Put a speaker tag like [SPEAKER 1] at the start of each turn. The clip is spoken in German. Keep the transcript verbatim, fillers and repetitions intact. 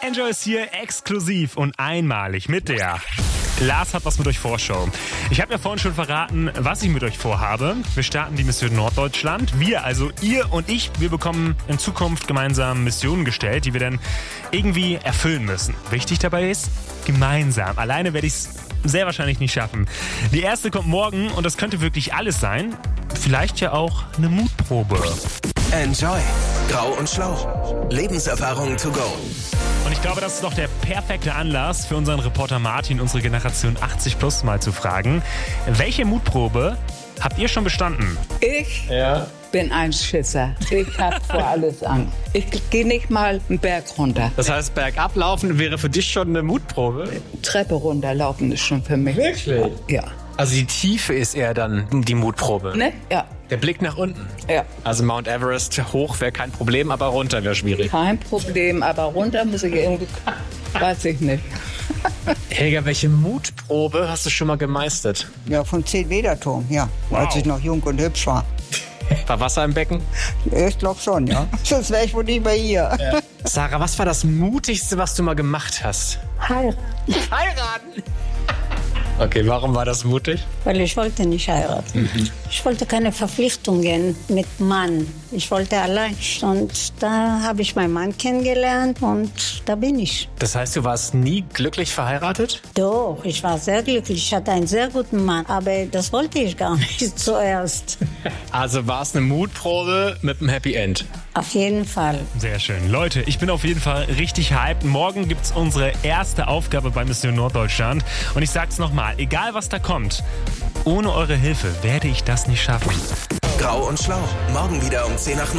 [SPEAKER 1] Enjoy ist hier exklusiv und einmalig mit der Lars hat was mit euch Vorschau. Ich habe ja vorhin schon verraten, was ich mit euch vorhabe. Wir starten die Mission Norddeutschland. Wir, also ihr und ich, wir bekommen in Zukunft gemeinsam Missionen gestellt, die wir dann irgendwie erfüllen müssen. Wichtig dabei ist, gemeinsam. Alleine werde ich es sehr wahrscheinlich nicht schaffen. Die erste kommt morgen und das könnte wirklich alles sein. Vielleicht ja auch eine Mutprobe.
[SPEAKER 2] Enjoy. Grau und Schlau. Lebenserfahrung to go.
[SPEAKER 1] Und ich glaube, das ist doch der perfekte Anlass für unseren Reporter Martin, unsere Generation achtzig plus, mal zu fragen. Welche Mutprobe habt ihr schon bestanden?
[SPEAKER 3] Ich
[SPEAKER 4] Ja.
[SPEAKER 3] bin ein Schisser. Ich hab vor alles Angst. Ich gehe nicht mal einen Berg runter.
[SPEAKER 4] Das heißt, bergab laufen wäre für dich schon eine Mutprobe?
[SPEAKER 3] Treppe runterlaufen ist schon für mich.
[SPEAKER 4] Wirklich?
[SPEAKER 3] Ja.
[SPEAKER 4] Also die Tiefe ist eher dann die Mutprobe.
[SPEAKER 3] Ne? Ja.
[SPEAKER 4] Der Blick nach unten.
[SPEAKER 3] Ja.
[SPEAKER 4] Also Mount Everest hoch wäre kein Problem, aber runter wäre schwierig.
[SPEAKER 3] Kein Problem, aber runter muss ich irgendwie. Weiß ich nicht.
[SPEAKER 4] Helga, welche Mutprobe hast du schon mal gemeistert?
[SPEAKER 5] Ja, von zehn-Meter-Turm, ja.
[SPEAKER 4] Wow.
[SPEAKER 5] Als ich noch jung und hübsch war.
[SPEAKER 4] War Wasser im Becken?
[SPEAKER 5] Ich glaube schon, ja. Sonst wäre ich wohl nicht mehr hier.
[SPEAKER 4] Ja. Sarah, was war das Mutigste, was du mal gemacht hast?
[SPEAKER 6] Heiraten,
[SPEAKER 4] Heiraten! Okay, warum war das mutig?
[SPEAKER 6] weil ich wollte nicht heiraten.
[SPEAKER 4] Mhm.
[SPEAKER 6] Ich wollte keine Verpflichtungen mit Mann. Ich wollte allein. Und da habe ich meinen Mann kennengelernt und da bin ich.
[SPEAKER 4] Das heißt, du warst nie glücklich verheiratet?
[SPEAKER 6] Doch, ich war sehr glücklich. Ich hatte einen sehr guten Mann, aber das wollte ich gar nicht zuerst.
[SPEAKER 4] Also war es eine Mutprobe mit einem Happy End?
[SPEAKER 6] Auf jeden Fall.
[SPEAKER 1] Sehr schön. Leute, ich bin auf jeden Fall richtig hyped. Morgen gibt's unsere erste Aufgabe bei Mission Norddeutschland. Und ich sag's nochmal, egal was da kommt, ohne eure Hilfe werde ich das nicht schaffen.
[SPEAKER 2] Grau und Schlau. Morgen wieder um zehn nach neun.